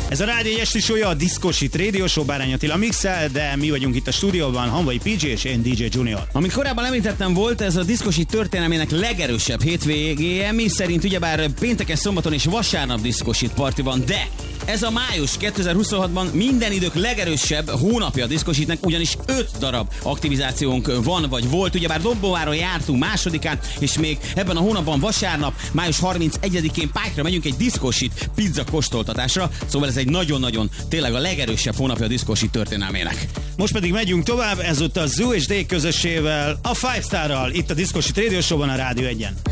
Ez a Rádió egy esti show-ja, a Disco Shit Radio Show, Bárány Attila mixel, de mi vagyunk itt a stúdióban, Hanvai PJ és én DJ Junior. Amit korábban említettem, volt ez a Disco Shit történelmének legerősebb hétvégéje, mi szerint ugyebár pénteken, szombaton és vasárnap Disco Shit party van, de ez a május 2026-ban minden idők legerősebb hónapja a Disco Shitnek, ugyanis 5 darab aktivizációnk van, vagy volt. Ugyebár Dombóváron jártunk másodikán, és még ebben a hónapban vasárnap, május 31-én Pályra megyünk egy Disco Shit pizza kóstoltatásra, szóval ez egy nagyon-nagyon, tényleg a legerősebb hónapja a Disco Shit történelmének. Most pedig megyünk tovább, ezúttal Zoo és Day közössével, a Five Starral, itt a Disco Shit Radio Show-ban a Rádió 1-en.